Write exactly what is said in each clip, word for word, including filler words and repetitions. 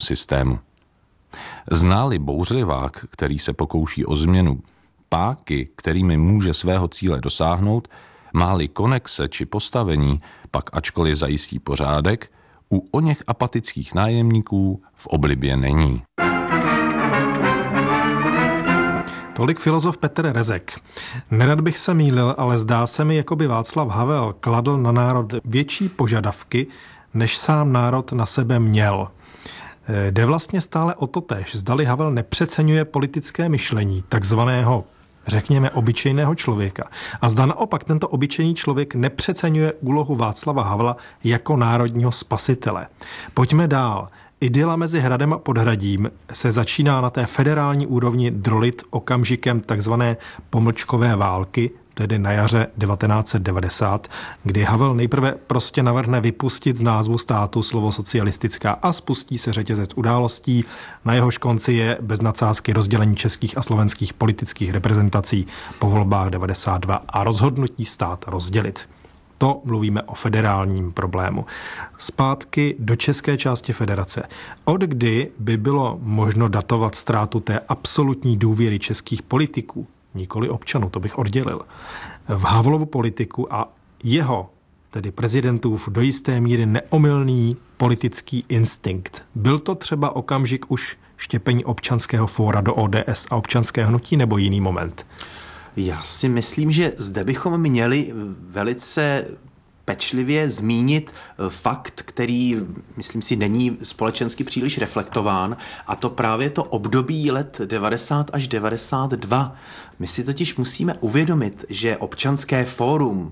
systému. Zná-li bouřlivák, který se pokouší o změnu, páky, kterými může svého cíle dosáhnout, má-li konexe či postavení, pak ačkoliv zajistí pořádek, u oněch apatických nájemníků v oblibě není. Tolik filozof Petr Rezek. Nerad bych se mýlil, ale zdá se mi, jako by Václav Havel kladl na národ větší požadavky, než sám národ na sebe měl. Jde vlastně stále o totéž, zdali Havel nepřeceňuje politické myšlení, takzvaného, řekněme, obyčejného člověka. A zda naopak tento obyčejný člověk nepřeceňuje úlohu Václava Havla jako národního spasitele. Pojďme dál. Idyla mezi Hradem a Podhradím se začíná na té federální úrovni drolit okamžikem takzvané pomlčkové války, tedy na jaře devatenáct set devadesát, kdy Havel nejprve prostě navrhne vypustit z názvu státu slovo socialistická a spustí se řetězec událostí. Na jehož konci je bez nadsázky rozdělení českých a slovenských politických reprezentací po volbách devadesát dva a rozhodnutí stát rozdělit. To mluvíme o federálním problému. Zpátky do české části federace. Od kdy by bylo možno datovat ztrátu té absolutní důvěry českých politiků, nikoli občanů, to bych oddělil, v Havlovu politiku a jeho, tedy prezidentův, do jisté míry neomylný politický instinkt? Byl to třeba okamžik už štěpení občanského fóra do O D S a občanského hnutí nebo jiný moment? Já si myslím, že zde bychom měli velice pečlivě zmínit fakt, který, myslím si, není společensky příliš reflektován, a to právě to období let devadesát až devadesát dva. My si totiž musíme uvědomit, že občanské fórum,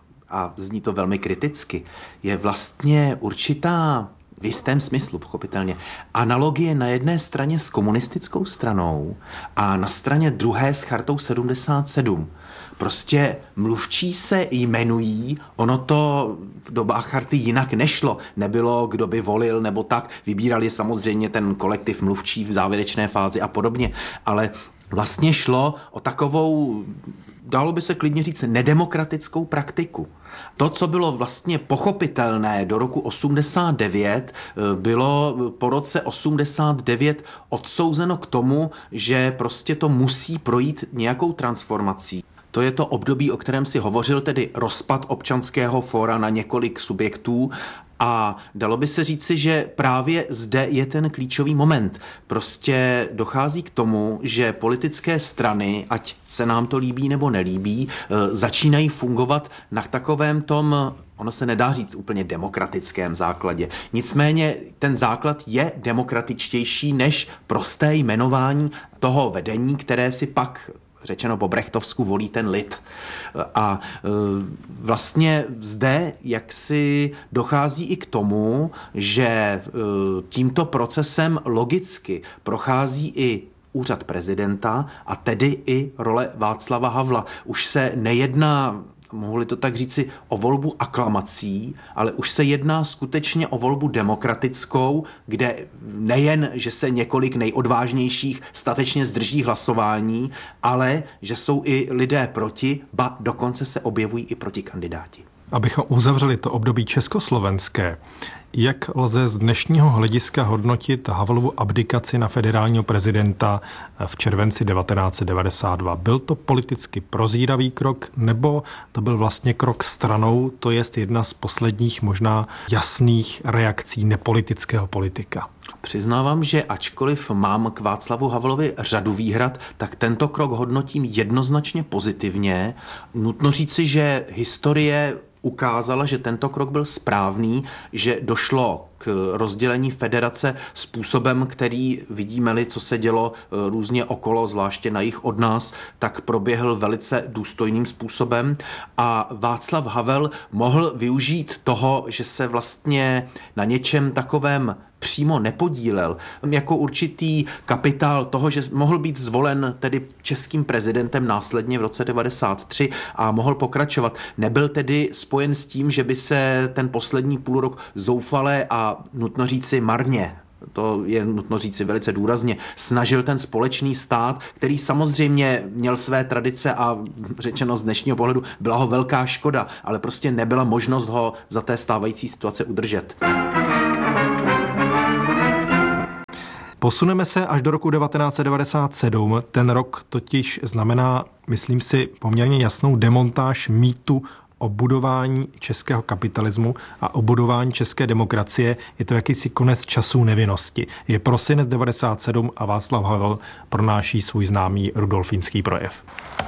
a zní to velmi kriticky, je vlastně určitá, v jistém smyslu, pochopitelně, analogie na jedné straně s komunistickou stranou a na straně druhé s chartou sedmdesát sedm. Prostě mluvčí se jmenují, ono to v dobách charty jinak nešlo. Nebylo, kdo by volil nebo tak. Vybírali samozřejmě ten kolektiv mluvčí v závěrečné fázi a podobně. Ale vlastně šlo o takovou, dalo by se klidně říct, nedemokratickou praktiku. To, co bylo vlastně pochopitelné do roku osmdesát devět, bylo po roce osmdesát devět odsouzeno k tomu, že prostě to musí projít nějakou transformací. To je to období, o kterém si hovořil, tedy rozpad občanského fóra na několik subjektů. A dalo by se říci, že právě zde je ten klíčový moment. Prostě dochází k tomu, že politické strany, ať se nám to líbí nebo nelíbí, začínají fungovat na takovém tom, ono se nedá říct úplně demokratickém základě. Nicméně ten základ je demokratičtější než prosté jmenování toho vedení, které si pak, řečeno po brechtovsku, volí ten lid. A vlastně zde jaksi dochází i k tomu, že tímto procesem logicky prochází i úřad prezidenta a tedy i role Václava Havla. Už se nejedná, mohli to tak říci, o volbu aklamací, ale už se jedná skutečně o volbu demokratickou, kde nejen, že se několik nejodvážnějších statečně zdrží hlasování, ale že jsou i lidé proti, ba dokonce se objevují i protikandidáti. Abychom uzavřeli to období československé, jak lze z dnešního hlediska hodnotit Havlovu abdikaci na federálního prezidenta v červenci devatenáct set devadesát dva? Byl to politicky prozíravý krok, nebo to byl vlastně krok stranou, to jest jedna z posledních možná jasných reakcí nepolitického politika? Přiznávám, že ačkoliv mám k Václavu Havlovi řadu výhrad, tak tento krok hodnotím jednoznačně pozitivně. Nutno říci, že historie ukázala, že tento krok byl správný, že došlo k rozdělení federace způsobem, který, vidíme-li, co se dělo různě okolo, zvláště na jih od nás, tak proběhl velice důstojným způsobem a Václav Havel mohl využít toho, že se vlastně na něčem takovém přímo nepodílel, jako určitý kapitál toho, že mohl být zvolen tedy českým prezidentem následně v roce devadesát tři a mohl pokračovat. Nebyl tedy spojen s tím, že by se ten poslední půlrok zoufale a nutno říci marně, to je nutno říci velice důrazně, snažil ten společný stát, který samozřejmě měl své tradice a řečeno z dnešního pohledu byla ho velká škoda, ale prostě nebyla možnost ho za té stávající situace udržet. Posuneme se až do roku devatenáct set devadesát sedm. Ten rok totiž znamená, myslím si, poměrně jasnou demontáž mýtu o budování českého kapitalismu a o budování české demokracie. Je to jakýsi konec časů nevinnosti. Je prosinec devadesát sedm a Václav Havel pronáší svůj známý rudolfínský projev.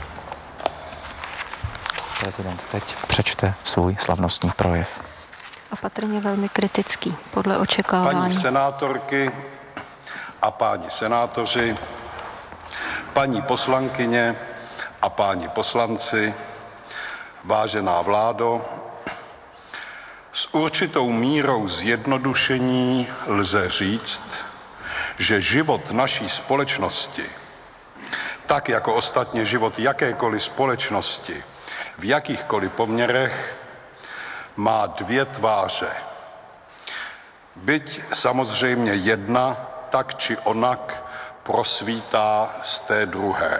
Prezident teď přečte svůj slavnostní projev. A patrně velmi kritický, podle očekávání. Paní senátorky a páni senátoři, paní poslankyně a páni poslanci, vážená vládo, s určitou mírou zjednodušení lze říct, že život naší společnosti, tak jako ostatně život jakékoliv společnosti, v jakýchkoliv poměrech, má dvě tváře. Byť samozřejmě jedna, tak či onak prosvítá z té druhé.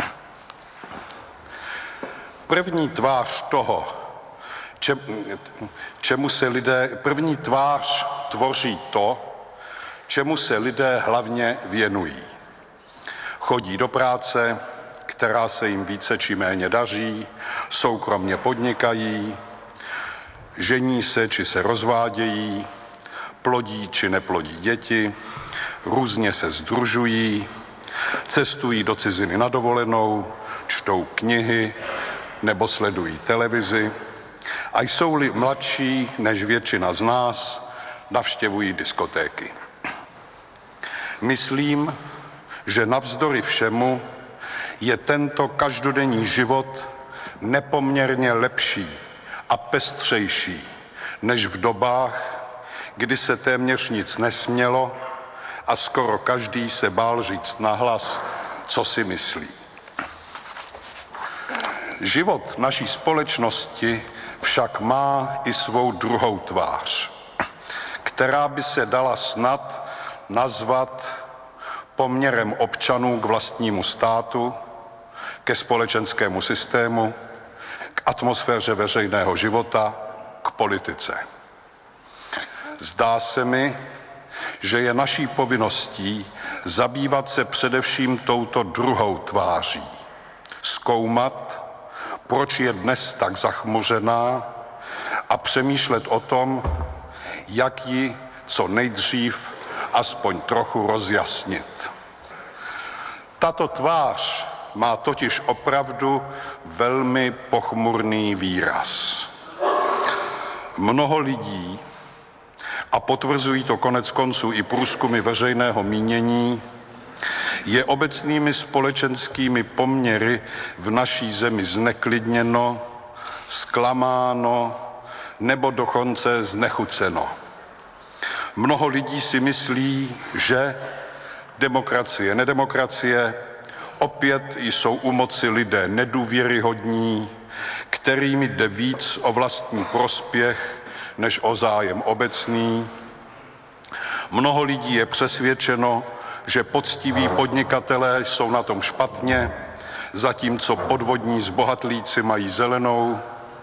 První tvář toho, če, čemu se lidé, první tvář tvoří to, čemu se lidé hlavně věnují. Chodí do práce, která se jim více či méně daří, soukromně podnikají, žení se či se rozvádějí, plodí či neplodí děti, různě se sdružují, cestují do ciziny na dovolenou, čtou knihy nebo sledují televizi a jsou-li mladší než většina z nás, navštěvují diskotéky. Myslím, že navzdory všemu je tento každodenní život nepoměrně lepší a pestřejší než v dobách, kdy se téměř nic nesmělo a skoro každý se bál říct nahlas, co si myslí. Život naší společnosti však má i svou druhou tvář, která by se dala snad nazvat poměrem občanů k vlastnímu státu, ke společenskému systému, k atmosféře veřejného života, k politice. Zdá se mi, že je naší povinností zabývat se především touto druhou tváří. Zkoumat, proč je dnes tak zachmuřená a přemýšlet o tom, jak ji co nejdřív aspoň trochu rozjasnit. Tato tvář má totiž opravdu velmi pochmurný výraz. Mnoho lidí, a potvrzují to konec konců i průzkumy veřejného mínění, je obecnými společenskými poměry v naší zemi zneklidněno, zklamáno nebo dokonce znechuceno. Mnoho lidí si myslí, že demokracie, nedemokracie, opět jsou u moci lidé nedůvěryhodní, kterými jde víc o vlastní prospěch než o zájem obecný. Mnoho lidí je přesvědčeno, že poctiví podnikatelé jsou na tom špatně, zatímco podvodní zbohatlíci mají zelenou.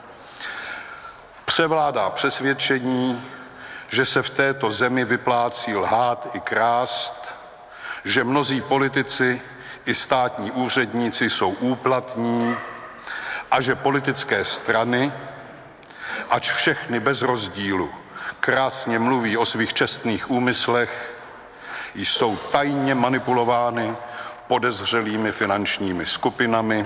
Převládá přesvědčení, že se v této zemi vyplácí lhát i krást, že mnozí politici i státní úředníci jsou úplatní a že politické strany, ač všechny bez rozdílu, krásně mluví o svých čestných úmyslech, jsou tajně manipulovány podezřelými finančními skupinami.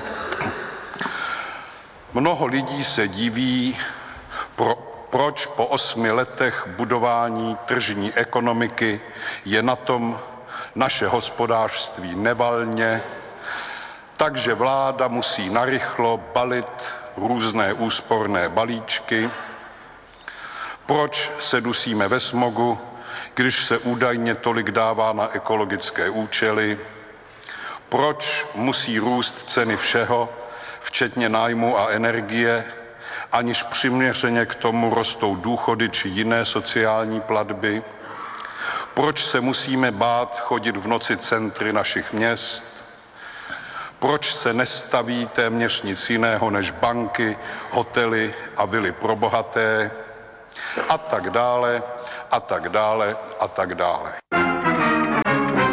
Mnoho lidí se diví, pro, proč po osmi letech budování tržní ekonomiky je na tom naše hospodářství nevalně, takže vláda musí narychlo balit různé úsporné balíčky. Proč se dusíme ve smogu, když se údajně tolik dává na ekologické účely? Proč musí růst ceny všeho, včetně nájmu a energie, aniž přiměřeně k tomu rostou důchody či jiné sociální platby? Proč se musíme bát chodit v noci centry našich měst? Proč se nestaví téměř nic jiného než banky, hotely a vily pro bohaté? A tak dále, a tak dále, a tak dále.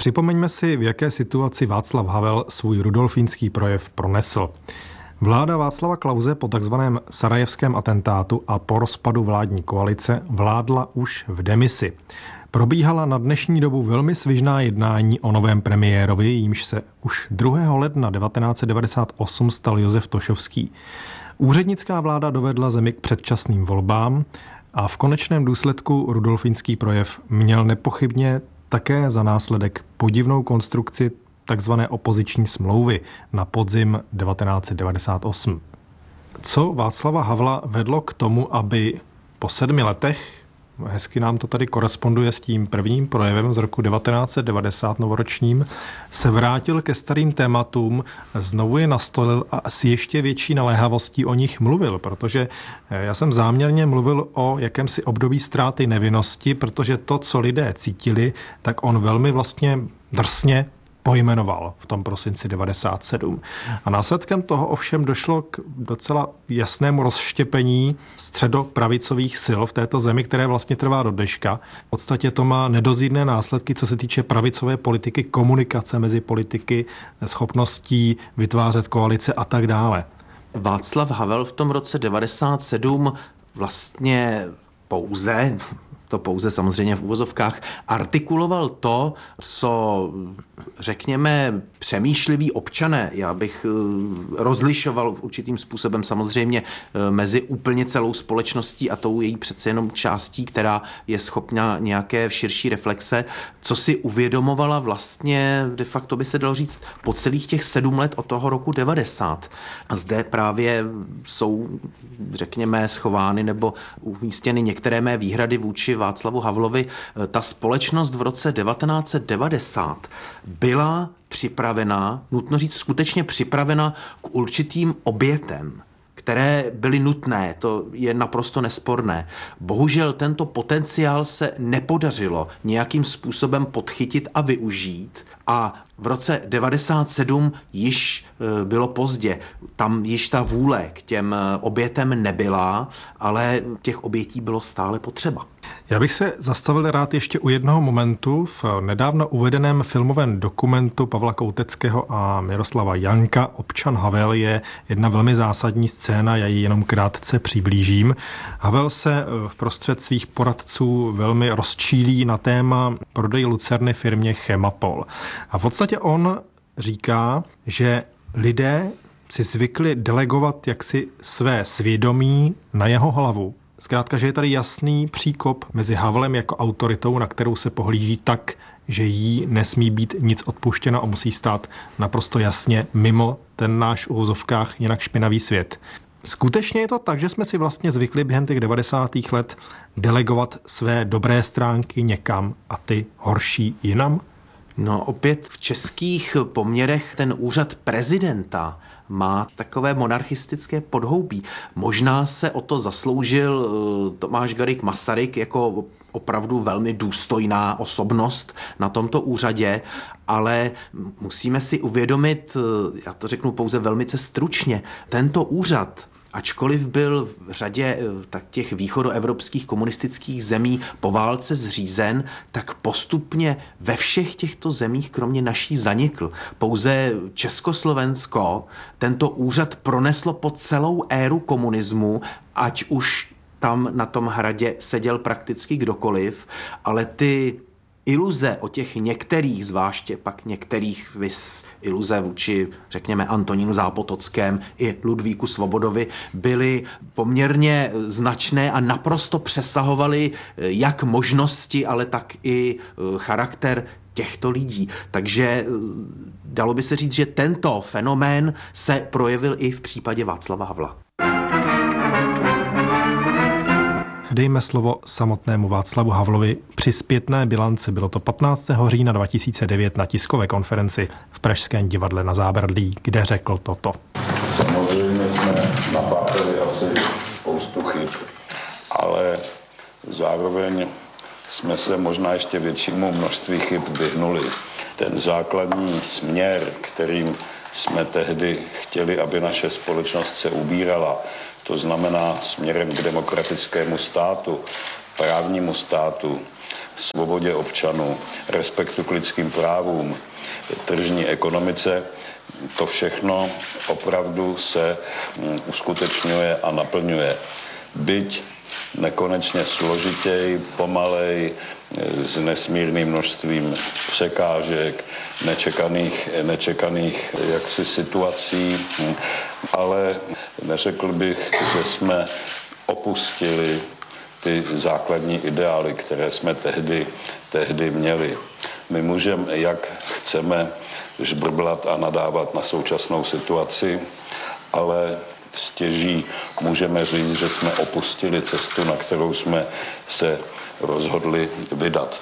Připomeňme si, v jaké situaci Václav Havel svůj rudolfínský projev pronesl. Vláda Václava Klause po takzvaném sarajevském atentátu a po rozpadu vládní koalice vládla už v demisi. Probíhala na dnešní dobu velmi svižná jednání o novém premiérovi, jímž se už druhého ledna devatenáct set devadesát osm stal Josef Tošovský. Úřednická vláda dovedla zemi k předčasným volbám a v konečném důsledku rudolfínský projev měl nepochybně také za následek podivnou konstrukci takzvané opoziční smlouvy na podzim devatenáct set devadesát osm. Co Václava Havla vedlo k tomu, aby po sedmi letech, hezky nám to tady koresponduje s tím prvním projevem z roku devatenáct set devadesát novoročním, se vrátil ke starým tématům, znovu je nastolil a s ještě větší naléhavostí o nich mluvil, protože já jsem záměrně mluvil o jakémsi období ztráty nevinnosti, protože to, co lidé cítili, tak on velmi vlastně drsně pojmenoval v tom prosinci devadesát sedm. A následkem toho ovšem došlo k docela jasnému rozštěpení středopravicových sil v této zemi, které vlastně trvá do dneška. V podstatě to má nedozírné následky, co se týče pravicové politiky, komunikace mezi politiky, schopností vytvářet koalice a tak dále. Václav Havel v tom roce devadesát sedm vlastně pouze to pouze samozřejmě v uvozovkách, artikuloval to, co, řekněme, přemýšliví občané. Já bych rozlišoval určitým způsobem samozřejmě mezi úplně celou společností a tou její přece jenom částí, která je schopna nějaké širší reflexe, co si uvědomovala vlastně, de facto by se dalo říct, po celých těch sedm let od toho roku devadesát. A zde právě jsou, řekněme, schovány nebo umístěny některé mé výhrady vůči Václavu Havlovi. Ta společnost v roce devatenáct set devadesát byla připravena, nutno říct skutečně připravena k určitým obětem, které byly nutné, to je naprosto nesporné. Bohužel tento potenciál se nepodařilo nějakým způsobem podchytit a využít a v roce devadesát sedm již bylo pozdě. Tam již ta vůle k těm obětem nebyla, ale těch obětí bylo stále potřeba. Já bych se zastavil rád ještě u jednoho momentu. V nedávno uvedeném filmovém dokumentu Pavla Kouteckého a Miroslava Janka Občan Havel je jedna velmi zásadní scéna, já ji jenom krátce přiblížím. Havel se vprostřed svých poradců velmi rozčílí na téma prodej lucerny firmě Chemapol. A v podstatě on říká, že lidé si zvykli delegovat jaksi své svědomí na jeho hlavu. Zkrátka, že je tady jasný příkop mezi Havlem jako autoritou, na kterou se pohlíží tak, že jí nesmí být nic odpuštěno a musí stát naprosto jasně mimo ten náš v uvozovkách jinak špinavý svět. Skutečně je to tak, že jsme si vlastně zvykli během těch devadesátých let delegovat své dobré stránky někam a ty horší jinam? No opět v českých poměrech ten úřad prezidenta má takové monarchistické podhoubí. Možná se o to zasloužil Tomáš Garrigue Masaryk jako opravdu velmi důstojná osobnost na tomto úřadě, ale musíme si uvědomit, já to řeknu pouze velmi stručně, tento úřad, ačkoliv byl v řadě tak těch východoevropských komunistických zemí po válce zřízen, tak postupně ve všech těchto zemích, kromě naší, zanikl. Pouze Československo tento úřad proneslo po celou éru komunismu, ať už tam na tom hradě seděl prakticky kdokoliv, ale ty iluze o těch některých, zvláště pak některých vis iluze vůči, řekněme, Antonínu Zápotockém i Ludvíku Svobodovi byly poměrně značné a naprosto přesahovaly jak možnosti, ale tak i charakter těchto lidí. Takže dalo by se říct, že tento fenomén se projevil i v případě Václava Havla. Dejme slovo samotnému Václavu Havlovi. Při zpětné bilanci bylo to patnáctého října dva tisíce devět na tiskové konferenci v Pražském divadle na Zábradlí, kde řekl toto. Samozřejmě jsme napáchali asi spoustu chyb, ale zároveň jsme se možná ještě většímu množství chyb vyhnuli. Ten základní směr, kterým jsme tehdy chtěli, aby naše společnost se ubírala, to znamená směrem k demokratickému státu, právnímu státu, svobodě občanů, respektu k lidským právům, tržní ekonomice, to všechno opravdu se uskutečňuje a naplňuje. Byť nekonečně složitěji, pomalej, s nesmírným množstvím překážek, nečekaných, nečekaných jaksi situací, ale neřekl bych, že jsme opustili ty základní ideály, které jsme tehdy, tehdy měli. My můžeme, jak chceme, žbrblat a nadávat na současnou situaci, ale stěží můžeme říct, že jsme opustili cestu, na kterou jsme se rozhodli vydat.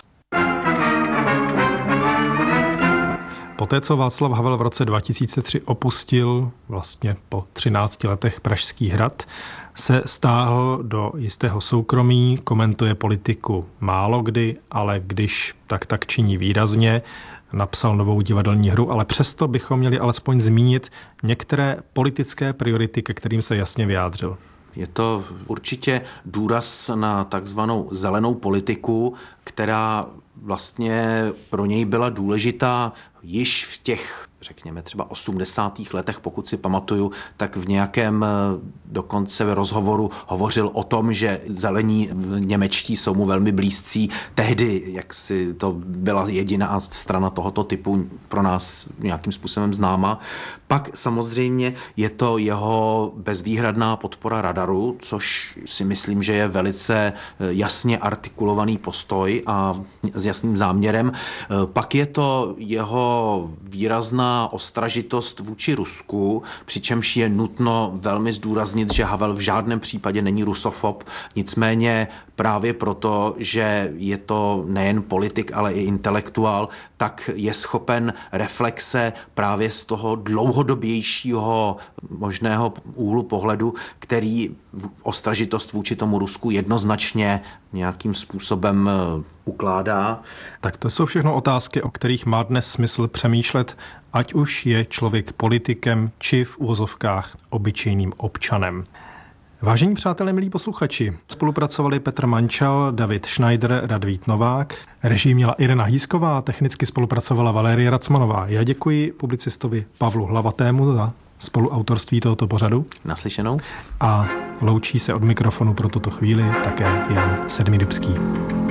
Poté, co Václav Havel v roce dva tisíce tři opustil vlastně po třinácti letech Pražský hrad, se stáhl do jistého soukromí, komentuje politiku málo kdy, ale když tak tak činí výrazně, napsal novou divadelní hru, ale přesto bychom měli alespoň zmínit některé politické priority, ke kterým se jasně vyjádřil. Je to určitě důraz na takzvanou zelenou politiku, která vlastně pro něj byla důležitá již v těch, řekněme, třeba osmdesátých letech, pokud si pamatuju, tak v nějakém dokonce v rozhovoru hovořil o tom, že zelení němečtí jsou mu velmi blízcí. Tehdy, jak si to byla jediná strana tohoto typu pro nás nějakým způsobem známa. Pak samozřejmě je to jeho bezvýhradná podpora radaru, což si myslím, že je velice jasně artikulovaný postoj a s jasným záměrem. Pak je to jeho výrazná ostražitost vůči Rusku, přičemž je nutno velmi zdůraznit, že Havel v žádném případě není rusofob, nicméně právě proto, že je to nejen politik, ale i intelektuál, tak je schopen reflexe právě z toho dlouhodobějšího možného úhlu pohledu, který ostražitost vůči tomu Rusku jednoznačně nějakým způsobem ukládá. Tak to jsou všechno otázky, o kterých má dnes smysl přemýšlet, ať už je člověk politikem, či v uvozovkách obyčejným občanem. Vážení přátelé, milí posluchači, spolupracovali Petr Mančal, David Schneider, Radvít Novák, režii měla Irena Hýsková, technicky spolupracovala Valérie Racmanová. Já děkuji publicistovi Pavlu Hlavatému za spoluautorství tohoto pořadu. Naslyšenou. A loučí se od mikrofonu pro tuto chvíli také Jan Sedmidubský.